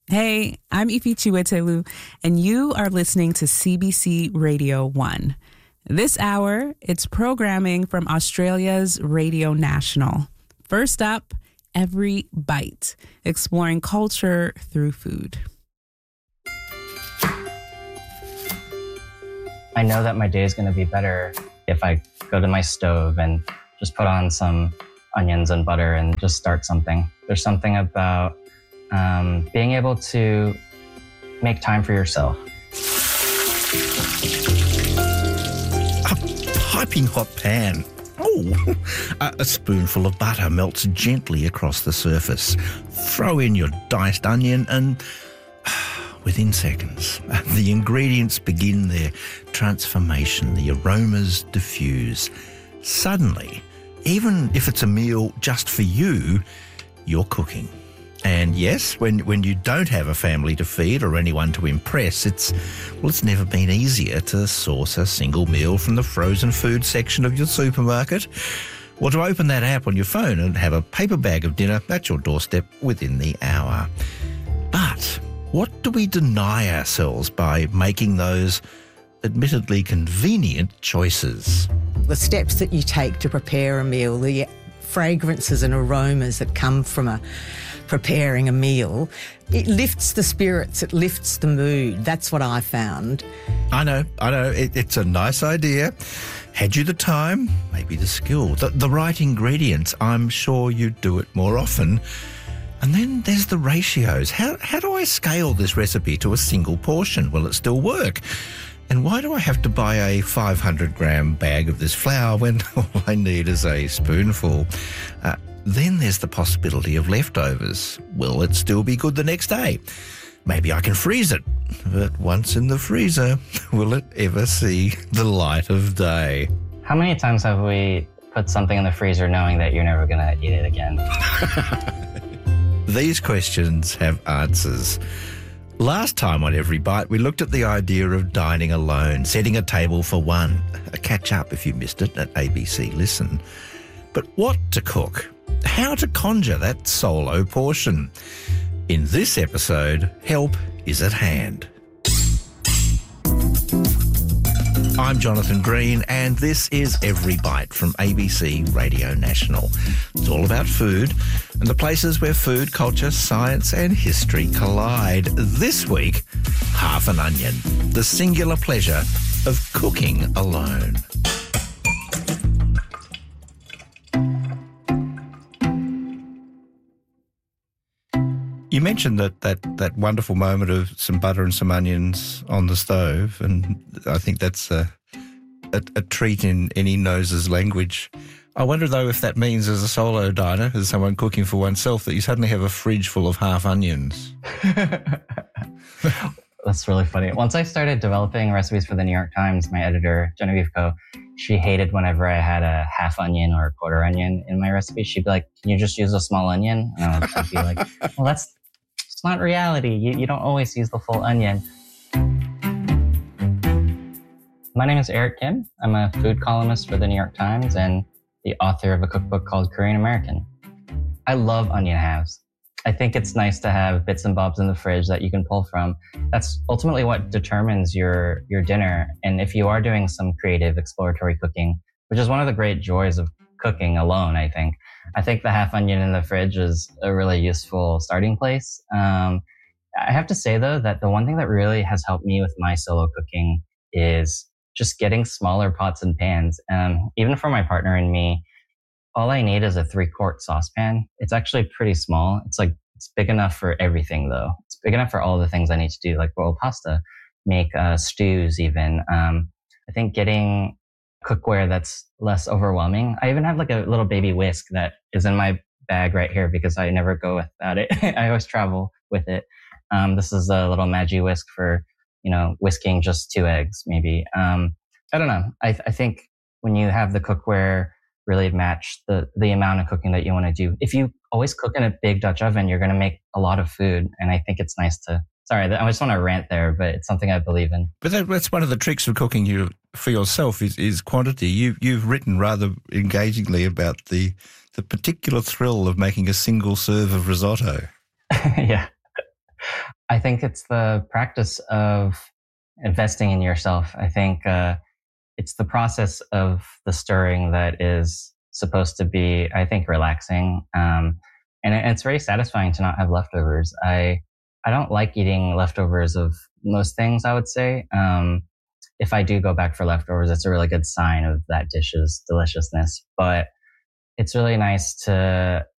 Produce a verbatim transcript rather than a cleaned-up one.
Hey, I'm Ifi Chiwetelu, and you are listening to C B C Radio one. This hour, it's programming from Australia's Radio National. First up, Every Bite, exploring culture through food. I know that my day is going to be better if I go to my stove and just put on some onions and butter and just start something. There's something about um, being able to make time for yourself. A piping hot pan. Oh, a, a spoonful of butter melts gently across the surface. Throw in your diced onion and within seconds, the ingredients begin their transformation. The aromas diffuse. Suddenly, even if it's a meal just for you, you're cooking. And yes, when, when you don't have a family to feed or anyone to impress, it's, well, it's never been easier to source a single meal from the frozen food section of your supermarket, or to open that app on your phone and have a paper bag of dinner at your doorstep within the hour. But what do we deny ourselves by making those admittedly convenient choices? The steps that you take to prepare a meal, the fragrances and aromas that come from a preparing a meal, it lifts the spirits, it lifts the mood. That's what I found. I know, I know, it, it's a nice idea. Had you the time, maybe the skill, the, the right ingredients, I'm sure you'd do it more often. And then there's the ratios. How, how do I scale this recipe to a single portion? Will it still work? And why do I have to buy a five hundred gram bag of this flour when all I need is a spoonful? Uh, then there's the possibility of leftovers. Will it still be good the next day? Maybe I can freeze it. But once in the freezer, will it ever see the light of day? How many times have we put something in the freezer knowing that you're never going to eat it again? These questions have answers. Last time on Every Bite, we looked at the idea of dining alone, setting a table for one. A catch up if you missed it at A B C Listen. But what to cook? How to conjure that solo portion? In this episode, help is at hand. I'm Jonathan Green, and this is Every Bite from A B C Radio National. It's all about food and the places where food, culture, science and history collide. This week, half an onion, the singular pleasure of cooking alone. You mentioned that, that, that wonderful moment of some butter and some onions on the stove, and I think that's a, a, a treat in any nose's language. I wonder, though, if that means as a solo diner, as someone cooking for oneself, that you suddenly have a fridge full of half onions. That's really funny. Once I started developing recipes for the New York Times, my editor, Genevieve Ko, she hated whenever I had a half onion or a quarter onion in my recipe. She'd be like, can you just use a small onion? And I would be like, well, that's it's not reality. You, you don't always use the full onion. My name is Eric Kim. I'm a food columnist for the New York Times and the author of a cookbook called Korean American. I love onion halves. I think it's nice to have bits and bobs in the fridge that you can pull from. That's ultimately what determines your, your dinner. And if you are doing some creative exploratory cooking, which is one of the great joys of cooking alone, I think, I think the half onion in the fridge is a really useful starting place. Um, I have to say, though, that the one thing that really has helped me with my solo cooking is just getting smaller pots and pans. Um, even for my partner and me, all I need is a three-quart saucepan. It's actually pretty small. It's like, it's big enough for everything, though. It's big enough for all the things I need to do, like boil pasta, make uh, stews even. Um, I think getting cookware that's less overwhelming. I even have like a little baby whisk that is in my bag right here because I never go without it. I always travel with it. Um, this is a little Magi whisk for, you know, whisking just two eggs, maybe. Um, I don't know. I, th- I think when you have the cookware really match the, the amount of cooking that you want to do. If you always cook in a big Dutch oven, you're going to make a lot of food. And I think it's nice to, sorry, I just want to rant there, but it's something I believe in. But that, that's one of the tricks of cooking you for yourself is, is quantity. You, you've written rather engagingly about the, the particular thrill of making a single serve of risotto. Yeah. I think it's the practice of investing in yourself. I think uh, it's the process of the stirring that is supposed to be, I think, relaxing. Um, and it, it's very satisfying to not have leftovers. I I don't like eating leftovers of most things, I would say. Um, if I do go back for leftovers, it's a really good sign of that dish's deliciousness. But it's really nice to